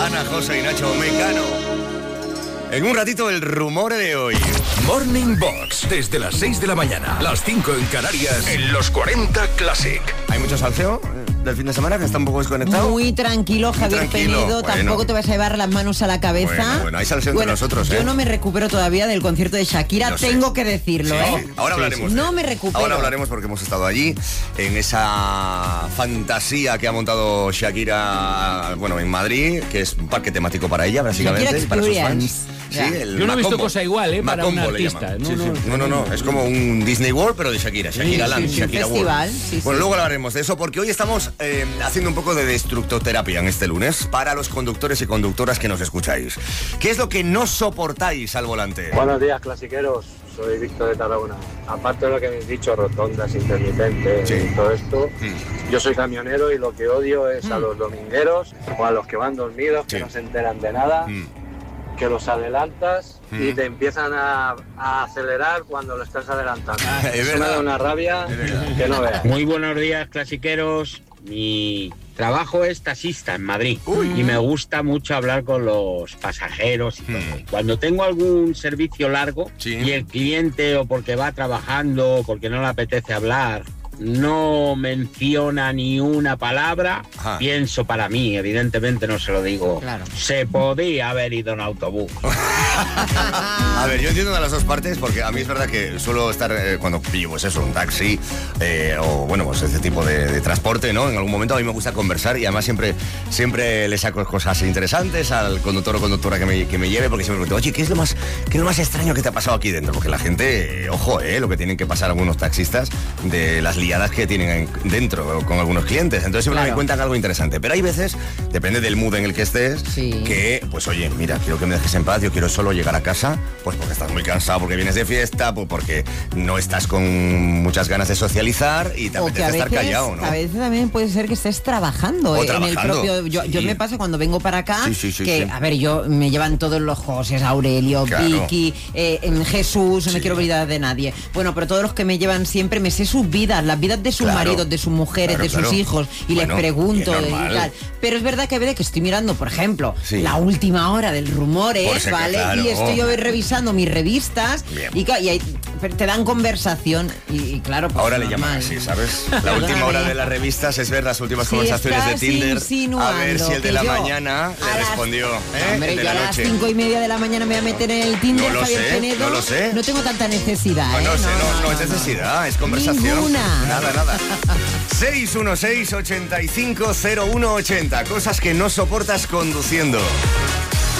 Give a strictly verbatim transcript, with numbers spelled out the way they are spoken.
Ana, José y Nacho Mecano. En un ratito el rumor de hoy. Morning Box, desde las seis de la mañana, las cinco en Canarias, en los cuarenta Classic. ¿Hay mucho salseo del fin de semana que está un poco desconectado? Muy tranquilo, Javier Muy tranquilo. Penedo, Bueno. tampoco te vas a llevar las manos a la cabeza. Bueno, bueno, hay salseo entre Bueno, nosotros, ¿eh? Yo no me recupero todavía del concierto de Shakira, Lo sé. tengo que decirlo, Sí, ¿eh? sí. Ahora hablaremos. Sí, sí. de- No me recupero. Ahora hablaremos porque hemos estado allí, en esa fantasía que ha montado Shakira, bueno, en Madrid, que es un parque temático para ella, básicamente, Shakira para sus Experience. fans. Ya. Sí, el Yo no he visto Macombo. cosa igual, ¿eh? Para un Macombo le artista. llaman. No, Sí, no, sí. no, no, no, es como un Disney World, pero de Shakira. Shakira Sí, Land, sí, sí, Shakira un festival, World. sí, sí. Bueno, luego hablaremos de eso porque hoy estamos eh, haciendo un poco de destructoterapia en este lunes para los conductores y conductoras que nos escucháis. ¿Qué es lo que no soportáis al volante? Buenos días, clasiqueros. Soy Víctor de Tarragona. Aparte de lo que habéis dicho, rotondas, intermitentes Sí. y todo esto, Mm. yo soy camionero y lo que odio es a los domingueros o a los que van dormidos, que Sí. no se enteran de nada, Mm. que los adelantas Mm. y te empiezan a, a acelerar cuando lo estás adelantando. es Eso me verdad. da una rabia Es verdad. que no veas. Muy buenos días, clasiqueros. Mi trabajo es taxista en Madrid Uy. y me gusta mucho hablar con los pasajeros y todo. Hmm. Cuando tengo algún servicio largo Sí. y el cliente o porque va trabajando o porque no le apetece hablar no menciona ni una palabra, Ajá. pienso para mí, evidentemente no se lo digo. Claro. Se podía haber ido en autobús. A ver, yo entiendo de las dos partes porque a mí es verdad que suelo estar eh, cuando pillo, pues eso, un taxi eh, o bueno, pues ese tipo de, de transporte, ¿no? En algún momento a mí me gusta conversar y además siempre siempre le saco cosas interesantes al conductor o conductora que me, que me lleve porque siempre me pregunto, oye, ¿qué es lo más qué es lo más extraño que te ha pasado aquí dentro? Porque la gente, eh, ojo, eh, lo que tienen que pasar algunos taxistas de las liadas que tienen en- dentro con algunos clientes. Entonces siempre Claro. me cuentan algo interesante. Pero hay veces, depende del mood en el que estés, Sí. que, pues oye, mira, quiero que me dejes en paz, yo quiero solo llegar a casa, pues porque estás muy cansado, porque vienes de fiesta, pues porque no estás con muchas ganas de socializar y te O que apetece a estar veces, callado, ¿no? a veces también puede ser que estés trabajando O eh, en trabajando, el propio. Yo, yo sí. me pasa cuando vengo para acá Sí, sí, sí, que, sí. a ver, yo me llevan todos los José, Aurelio, Claro. Vicky, eh, em, Jesús, no me Sí. quiero olvidar de nadie. Bueno, pero todos los que me llevan siempre me sé sus vidas, las vidas de sus Claro. maridos, de sus mujeres, Claro, de sus claro. hijos y Bueno, les pregunto y y normal. tal. Pero es verdad que a veces que estoy mirando, por ejemplo, Sí. la última hora del Por rumores, ser que, ¿vale? claro. Y estoy yo revisando mis revistas Bien. y, ca- y ahí te dan conversación y, y claro, pues Ahora le normal. llaman así, ¿sabes? La Perdóname. última hora de las revistas es ver las últimas Sí, conversaciones de estás Tinder, a insinuando ver si el de que la yo mañana a le las- respondió, ¿eh? Hombre, el de yo a la las noche. cinco y media de la mañana me voy a meter en el Tinder, No lo Javier sé, Penedo. no lo sé. No tengo tanta necesidad, No, ¿eh? no, sé, no, no es necesidad, es conversación. Ninguna. Nada, nada. seis uno seis, ocho cinco cero uno ocho cero. Cosas que no soportas conduciendo.